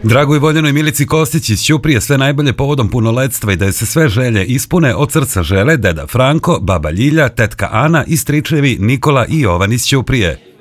Dragoj voljenoj Milici Kostić iz Ćuprije sve najbolje povodom punoletstva i da je se sve želje ispune od srca žele deda Franko, baba Ljilja, tetka Ana i stričevi Nikola i Jovan iz Ćuprije.